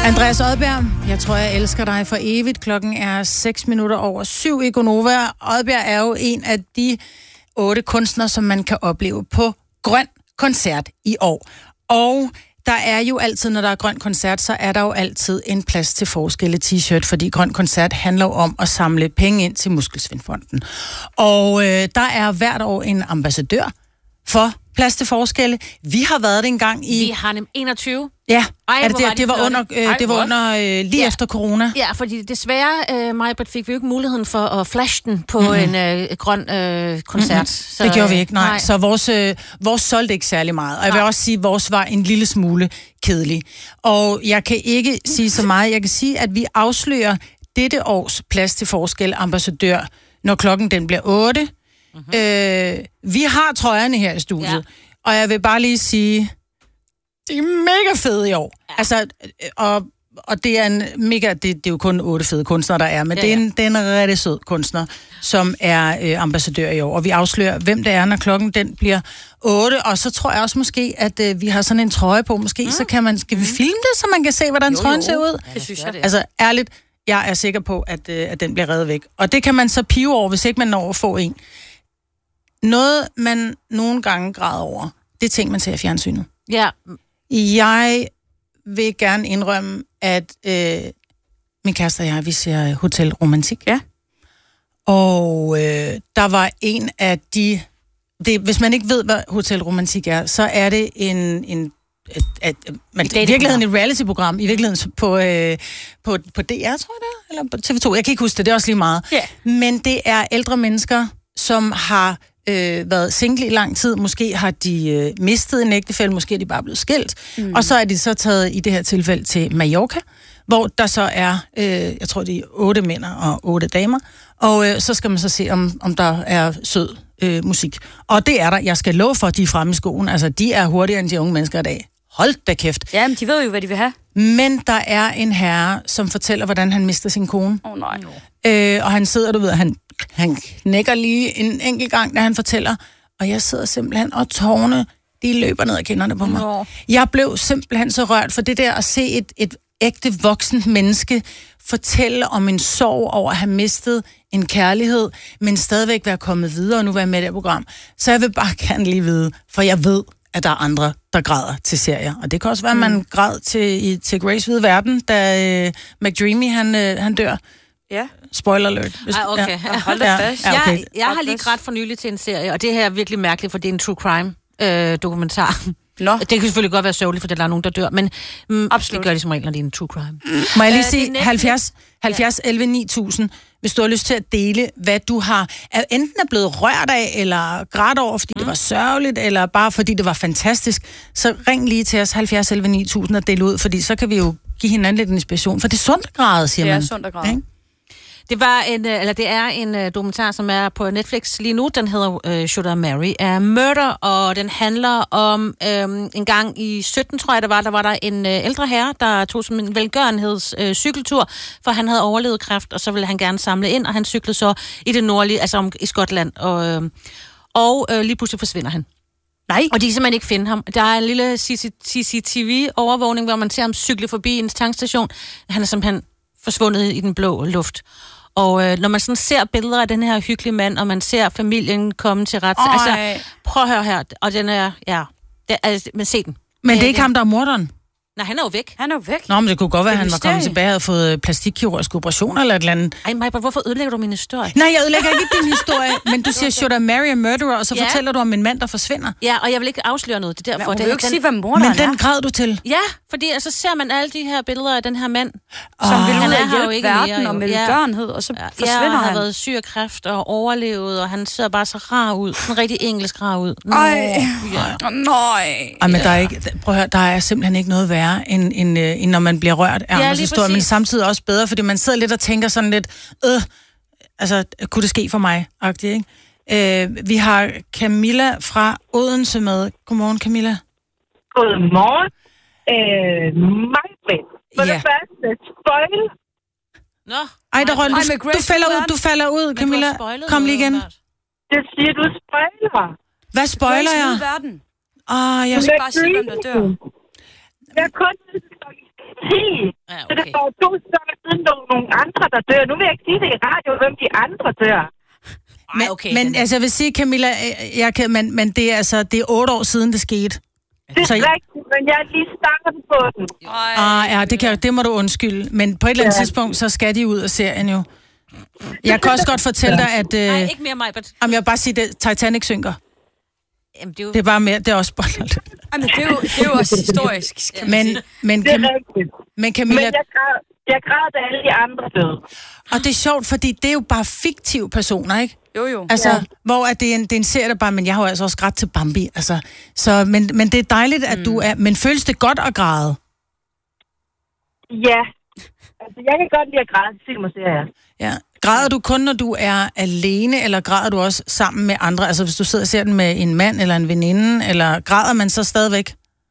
Andreas Odbjerg, jeg tror, jeg elsker dig for evigt. Klokken er 7:06 i Gonova. Odbjerg er jo en af de 8 kunstnere, som man kan opleve på Grøn Koncert i år. Og der er jo altid, når der er Grøn Koncert, så er der jo altid en plads til forskelle t-shirt, fordi Grøn Koncert handler om at samle penge ind til Muskelsvindfonden. Og der er hvert år en ambassadør for Plads til Forskelle. Vi har været det engang i... Vi har nem 21. Ja, det var under lige efter corona. Ja, fordi desværre, Majbert, fik vi jo ikke muligheden for at flashe den på en grøn koncert. Så, det gjorde vi ikke, nej. Så vores solgte ikke særlig meget. Og jeg vil også sige, at vores var en lille smule kedelig. Og jeg kan ikke sige så meget. Jeg kan sige, at vi afslører dette års Plads til Forskel ambassadør, når klokken den bliver 8. Vi har trøjerne her i studiet, og jeg vil bare lige sige, de er mega fede i år. Ja. Altså, og det er en mega, det er jo kun 8 fede kunstnere, der er, men det er en rigtig sød kunstner, som er ambassadør i år. Og vi afslører, hvem det er, når klokken den bliver 8, og så tror jeg også måske, at vi har sådan en trøje på, måske, så skal vi filme det, så man kan se, hvordan trøjen ser ud? Det synes jeg, det er. Altså, ærligt, jeg er sikker på, at den bliver revet væk. Og det kan man så pive over, hvis ikke man når at få en. Noget, man nogle gange græder over, det er ting, man ser i fjernsynet. Ja. Jeg vil gerne indrømme, at min kæreste og jeg, vi ser Hotel Romantik. Ja. Og der var en af de... hvis man ikke ved, hvad Hotel Romantik er, så er det i virkeligheden et reality-program, i virkeligheden på DR, tror jeg det er, eller på TV2, jeg kan ikke huske det, det er også lige meget. Yeah. Men det er ældre mennesker, som har været single i lang tid, måske har de mistet en ægtefælle, måske er de bare blevet skilt, og så er de så taget i det her tilfælde til Mallorca, hvor der så er, jeg tror det er 8 mænd og 8 damer, og så skal man så se, om der er sød musik. Og det er der, jeg skal love for, de er fremme i skoen, altså de er hurtigere end de unge mennesker i dag. Hold da kæft. Ja, men de ved jo, hvad de vil have. Men der er en herre, som fortæller, hvordan han mister sin kone. Nej. Og han sidder, du ved, han knækker lige en enkelt gang, da han fortæller, og jeg sidder simpelthen, og tårne, de løber ned ad kinderne på mig. Jeg blev simpelthen så rørt, for det der at se et ægte voksent menneske fortælle om en sorg over at have mistet en kærlighed, men stadigvæk være kommet videre og nu være med i det program. Så jeg vil bare gerne lige vide, for jeg ved, at der er andre, der græder til serier. Og det kan også være, at man græd til Grace Hvide Verden, da McDreamy, han dør. Ja. Spoiler alert. Okay. Ja. Hold da fast. Jeg har lige grædt for nylig til en serie, og det her er virkelig mærkeligt, for det er en true crime dokumentar. Nå. Det kan selvfølgelig godt være sørgeligt, for der er nogen, der dør, men det gør de som regel, når det er en true crime. Må jeg lige sige 70 11 9000, hvis du har lyst til at dele, hvad du har enten er blevet rørt af, eller grædt over, fordi det var sørgeligt, eller bare fordi det var fantastisk, så ring lige til os 70 11 9000 og del ud, fordi så kan vi jo give hinanden lidt inspiration, for det er sundt at græde, siger man. Det er sundt at græde. Det er en dokumentar, som er på Netflix lige nu. Den hedder Should I Marry a Murder, og den handler om en gang i 17, tror jeg, der var der en ældre herre, der tog som en velgørenhedscykeltur, for han havde overlevet kræft, og så ville han gerne samle ind, og han cyklede så i det nordlige, altså i Skotland, og lige pludselig forsvinder han. Nej. Og de kan simpelthen ikke finde ham. Der er en lille CCTV-overvågning, hvor man ser ham cykle forbi en tankstation. Han er simpelthen forsvundet i den blå luft. Og når man sådan ser billeder af den her hyggelige mand, og man ser familien komme til ret... Altså, prøv at høre her. Og den er... Ja, men se den. Men det er ikke ham, der er morderen? Nej, han er jo væk. Nå, men det kunne godt være, at han var kommet tilbage og havde fået plastikkirurgisk operation eller et eller andet. Ej, Majbert, hvorfor ødelægger du min historie? Nej, jeg ødelægger ikke din historie, men du siger, should I marry a murderer, og så fortæller du om en mand, der forsvinder. Ja, og jeg vil ikke afsløre noget, det er derfor. Men du vil jo ikke sige, hvad morderen er. Men den græd du til? Ja, fordi så ser man alle de her billeder af den her mand, som vil ud og hjælpe verden og velgørenhed, og så forsvinder han. Ja, han har været syg af kræft og overlevet, og han ser bare så rar ud. Sådan rigtig engelsk rar ud. Nej. Men der er ikke... Prøv at høre, der er simpelthen ikke noget værre, end når man bliver rørt af andres historie, men samtidig også bedre, fordi man sidder lidt og tænker sådan lidt, altså, kunne det ske for mig? Ikke? Vi har Camilla fra Odense med. Godmorgen, Camilla. Godmorgen. Majbrit. For det første, spoil. Nå. Ej, der røg du falder ud, Camilla. Kom lige igen. Det siger, du spoiler. Hvad spoiler jeg? Verden. Jeg skal bare sige, hvem der dør. Jeg kun 10. Så det får 2 stykker siden nogle andre, der dør. Nu vil jeg ikke sige det i radio, hvem de andre dør. Men altså, jeg vil sige, Camilla, men det er, altså, det er 8 år siden, det skete. Det er rigtigt, men jeg er lige startet på den. Ja, det må du undskylde. Men på et eller andet tidspunkt, så skal de ud af serien jo. Jeg kan også godt fortælle dig, at... Nej, ikke mere, Majbert. Jeg vil bare sige, at Titanic synker. Jamen, det er bare mere, det er også spoiler. Jamen, det er jo også historisk, kan man sige. Det er rigtigt. Men Camilla... Men jeg græd, da alle de andre døde. Og det er sjovt, fordi det er jo bare fiktive personer, ikke? Jo. Altså, hvor er det er en serie, der bare... Men jeg har jo altså også grædt til Bambi, altså. Så, men det er dejligt, at du er... Men føles det godt at græde? Ja. Altså, jeg kan godt lide at græde til film og serier. Ja. Græder du kun, når du er alene, eller græder du også sammen med andre? Altså, hvis du sidder og ser den med en mand eller en veninde, eller græder man så stadigvæk?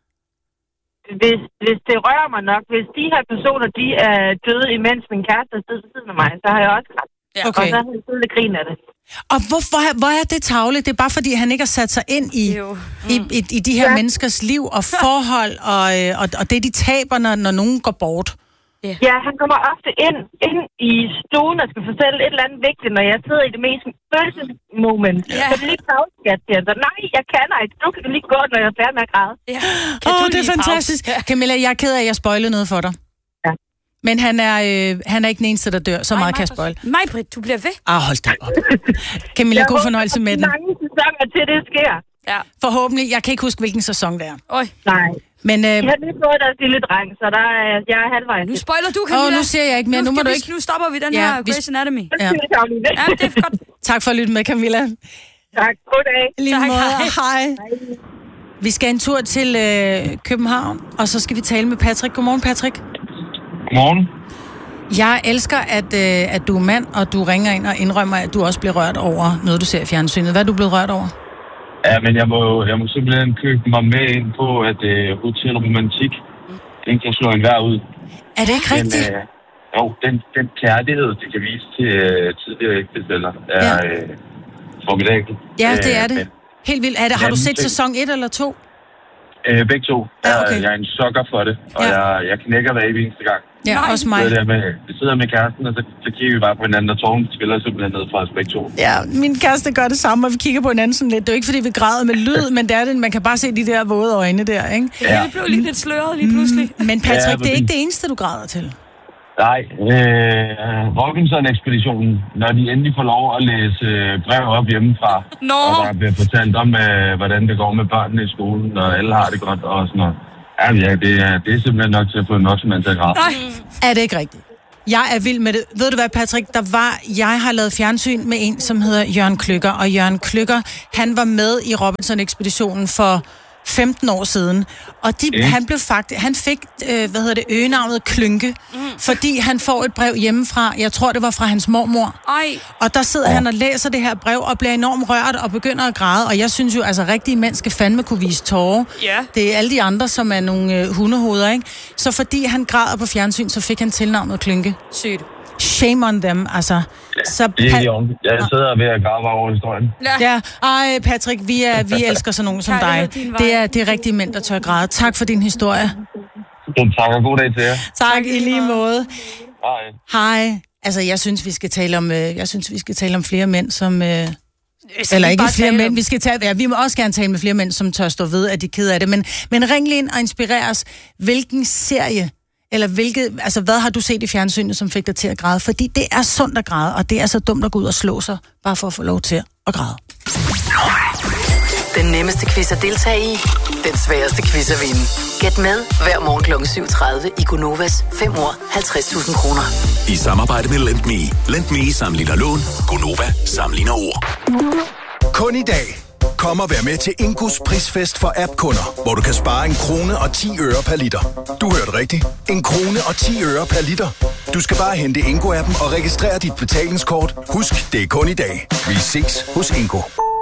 Hvis det rører mig nok, hvis de her personer, de er døde, imens min kæreste er siddet ved siden af mig, så har jeg også grædt. Okay. Og så har jeg siddet og griner af det. Og hvor er det tavligt? Det er bare fordi, han ikke har sat sig ind i de her menneskers liv og forhold, og det, de taber, når nogen går bort. Ja, han kommer ofte ind i stuen og skal fortælle et eller andet vigtigt, når jeg sidder i det mest følelsesmoment. Så det er lige pauseskat, siger så nej, jeg kan ikke. Du kan lige gå, når jeg er færdig med at græde. Det er fantastisk. Camilla, jeg er ked af, at jeg spoilede noget for dig. Ja. Men han er ikke den eneste, der dør. Så meget kan jeg spoil. Majbrit, du bliver ved. Hold da op. Camilla, god fornøjelse med den. Mange sæsoner til det sker. Ja. Forhåbentlig. Jeg kan ikke huske, hvilken sæson det er. Nej. Men, jeg har lige fået deres lille dreng, så jeg er halvvejs. Nu spoiler du, Camilla. Nu siger jeg ikke mere. Nu stopper vi den her Grey's Anatomy. Ja, det er godt. Tak for at lytte med, Camilla. Tak. Goddag. Lige måde. Hej. Vi skal en tur til København, og så skal vi tale med Patrick. Godmorgen, Patrick. Godmorgen. Jeg elsker, at du er mand, og du ringer ind og indrømmer, at du også bliver rørt over noget, du ser i fjernsynet. Hvad er du blevet rørt over? Ja, men jeg må simpelthen købe mig med ind på, at Hotel Romantik, den kan slå enhver ud. Er det ikke rigtigt? Den kærlighed, det kan vise til tidligere ægtefæller, er formidabel. Ja, det er det. Helt vildt. Har du set sæson 1 eller 2? Begge to. Okay. Jeg er en sukker for det, og jeg knækker hver eneste gang. Ja, også mig. Vi sidder med kæresten, og så kigger vi bare på hinanden, og tårnen spiller simpelthen ned fra os begge to. Ja, min kæreste gør det samme, og vi kigger på hinanden sådan lidt. Det er jo ikke, fordi vi græder med lyd, men det er det, man kan bare se de der våde øjne der, ikke? Ja. Det blev lige lidt sløret lige pludselig. Men Patrick, det er ikke det eneste, du græder til. Nej, Robinson-ekspeditionen, når de endelig får lov at læse brev op hjemmefra, og der bliver fortalt om, hvordan det går med børnene i skolen, og alle har det godt og sådan noget. Ja, det er simpelthen nok til at få en voksen mand til at græde. Er det ikke rigtigt? Jeg er vild med det. Ved du hvad, Patrick? Jeg har lavet fjernsyn med en, som hedder Jørgen Kløkker, og Jørgen Kløkker, han var med i Robinson-ekspeditionen for 15 år siden, og han fik øgenavnet Klynke, fordi han får et brev hjemmefra, jeg tror det var fra hans mormor. Og der sidder han og læser det her brev, og bliver enormt rørt, og begynder at græde, og jeg synes jo, altså rigtige mænd skal fandme kunne vise tårer. Det er alle de andre, som er nogle hundehoveder, ikke? Så fordi han græder på fjernsyn, så fik han tilnavnet Klynke. Sygt. Shame on them, altså. Så det er jo. Jeg sidder ved at grave over historien. Ja, Patrick, vi elsker sådan nogen som dig. Det er rigtige mænd, der tør græde. Tak for din historie. Tak, og god dag til jer. Tak, i lige måde. Hej. Altså, jeg synes, vi skal tale om flere mænd, som... Eller ikke flere mænd, vi må også gerne tale med flere mænd, som tør stå ved, at de er ked af det. Men ring lige ind og inspirere os. Hvilken serie... Eller hvad har du set i fjernsynet, som fik dig til at græde? Fordi det er sundt at græde, og det er så dumt at gå ud og slå sig, bare for at få lov til at græde. Den nemmeste quiz at deltage i, den sværeste quiz at vinde. Gæt med hver morgen kl. 7.30 i Gonovas 5 år 50.000 kroner. I samarbejde med Lend.Me. Lend.Me sammenligner lån. Gonova sammenligner ord. Kun i dag. Kom og vær med til Ingos prisfest for app-kunder, hvor du kan spare 1 krone og 10 øre per liter. Du hørte rigtigt. 1 krone og 10 øre per liter. Du skal bare hente Ingo-appen og registrere dit betalingskort. Husk, det er kun i dag. Vi ses hos Ingo.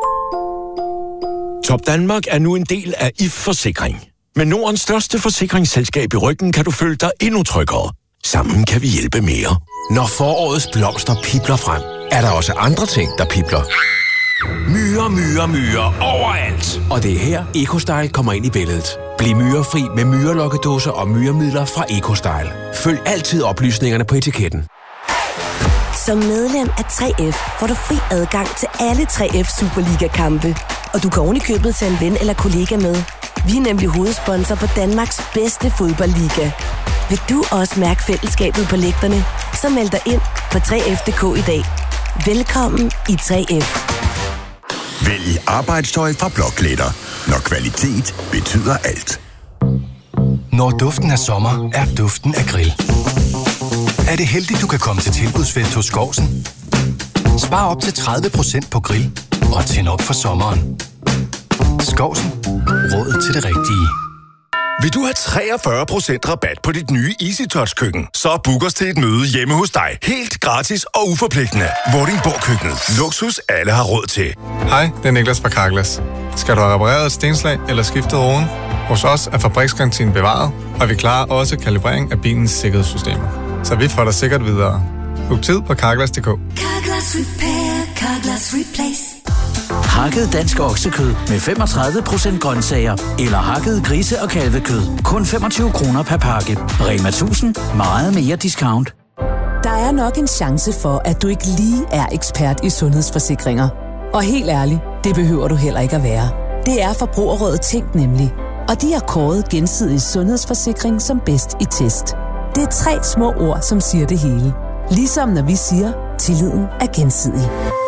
Top Danmark er nu en del af IF Forsikring. Med Nordens største forsikringsselskab i ryggen kan du føle dig endnu tryggere. Sammen kan vi hjælpe mere. Når forårets blomster pibler frem, er der også andre ting, der pibler. Myrer overalt. Og det er her, EcoStyle kommer ind i billedet. Bliv myrefri med myrelokkedåser og myremidler fra EcoStyle. Følg altid oplysningerne på etiketten. Som medlem af 3F får du fri adgang til alle 3F Superliga-kampe. Og du kan ovenikøbet tage en ven eller kollega med. Vi er nemlig hovedsponsor på Danmarks bedste fodboldliga. Vil du også mærke fællesskabet på lægterne? Så meld dig ind på 3F.dk i dag. Velkommen i 3F. Vælg arbejdstøj fra Blåklæder, når kvalitet betyder alt. Når duften af sommer, er duften af grill. Er det heldigt, du kan komme til tilbudsfest hos Skovsen? Spar op til 30% på grill og tænd op for sommeren. Skovsen. Råd til det rigtige. Vil du have 43% rabat på dit nye EasyTouch-køkken? Så book os til et møde hjemme hos dig. Helt gratis og uforpligtende. Vordingborg-køkkenet. Luksus, alle har råd til. Hej, det er Niklas fra Carglass. Skal du have repareret et stenslag eller skiftet roden? Hos os er fabriksgarantien bevaret, og vi klarer også kalibrering af bilens sikkerhedssystemer. Så vi får dig sikkert videre. Book tid på Carglass.dk. Carglass Repair, Carglass Replace. Hakket dansk oksekød med 35% grøntsager eller hakket grise- og kalvekød. Kun 25 kroner per pakke. Rema 1000. Meget mere discount. Der er nok en chance for, at du ikke lige er ekspert i sundhedsforsikringer. Og helt ærligt, det behøver du heller ikke at være. Det er Forbrugerrådet Tænk nemlig. Og de har kåret Gensidig Sundhedsforsikring som bedst i test. Det er 3 små ord, som siger det hele. Ligesom når vi siger, tilliden er gensidig.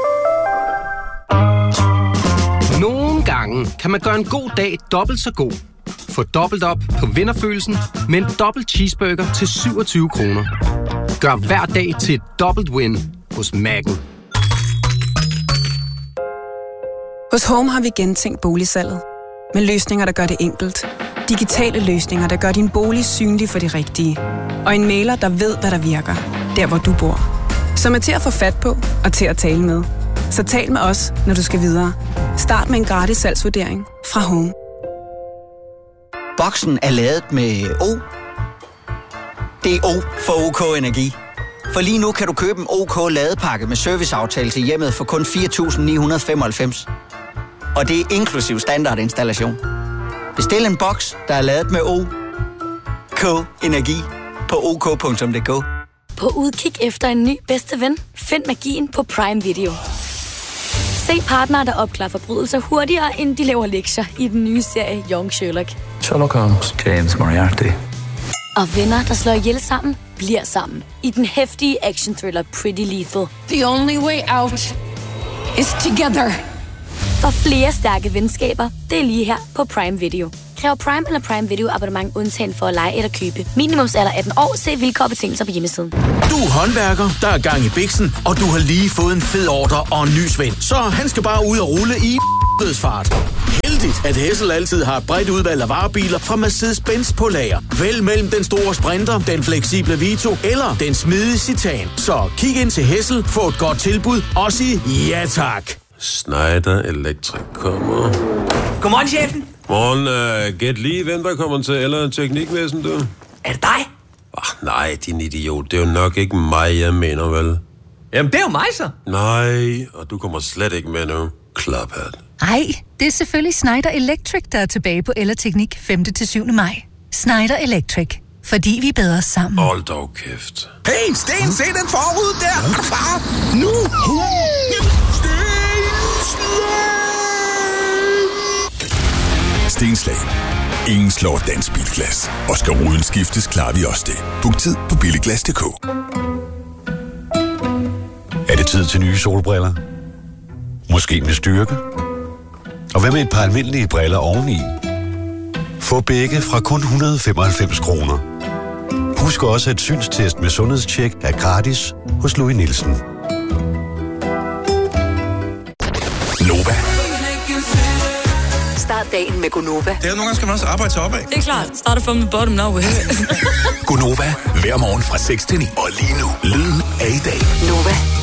Nogle gange kan man gøre en god dag dobbelt så god. Få dobbelt op på vinderfølelsen med en dobbelt cheeseburger til 27 kroner. Gør hver dag til et dobbelt win hos Mac'en. Hos Home har vi gentænkt boligsalget. Med løsninger, der gør det enkelt. Digitale løsninger, der gør din bolig synlig for de rigtige. Og en mailer, der ved, hvad der virker. Der, hvor du bor. Som er til at få fat på og til at tale med. Så tal med os, når du skal videre. Start med en gratis salgsvurdering fra Home. Boksen er lavet med O. Det er O for OK Energi. For lige nu kan du købe en OK ladepakke med serviceaftale til hjemmet for kun 4.995. Og det er inklusiv standardinstallation. Bestil en boks, der er lavet med OK Energi på OK.dk. På udkig efter en ny bedste ven, find magien på Prime Video. Se partnere, der opklarer forbrydelser hurtigere, end de laver lektier i den nye serie Young Sherlock. Sherlock Holmes. James Moriarty. Og venner, der slår ihjel sammen, bliver sammen. I den heftige action-thriller Pretty Lethal. The only way out is together. For flere stærke venskaber, det er lige her på Prime Video. Kræv Prime eller Prime Video abonnement undtagen for at lege eller købe. Minimumsalder 18 år. Se vilkår og betingelser på hjemmesiden. Du er håndværker, der er gang i biksen, og du har lige fået en fed ordre og en ny svend. Så han skal bare ud og rulle i dødsfart. Heldigt, at Hessel altid har et bredt udvalg af varebiler fra Mercedes-Benz på lager. Vælg mellem den store Sprinter, den fleksible Vito eller den smidige Citan. Så kig ind til Hessel, få et godt tilbud og sig ja tak. Schneider Electric kommer. Godmorgen, chefen. Morgen, gæt lige, hvem der kommer til eller teknikvæsen, du? Er det dig? Nej, din idiot. Det er jo nok ikke mig, jeg mener, vel? Jamen, det er jo mig, så. Nej, og du kommer slet ikke med nu. Klaphat. Nej, det er selvfølgelig Schneider Electric, der er tilbage på Ellerteknik 5. til 7. maj. Schneider Electric. Fordi vi er bedre sammen. Hold dog kæft. Hey, Sten, se den forud der. Far, nu. Stenslag. Ingen slår dansk bilglas. Og skal ruden skiftes, klarer vi også det. Book tid på billiglas.dk. Er det tid til nye solbriller? Måske med styrke? Og hvad med et par almindelige briller oveni? Få begge fra kun 195 kroner. Husk også, at synstest med sundhedstjek er gratis hos Louis Nielsen. Nova. Start dagen med Gonova. Det er nogle gange, skal man også arbejde sig opad. Det er klart. Start from the bottom now. Gonova. Hver morgen fra 6 til 9. Og lige nu, lyden af i dag. Nova.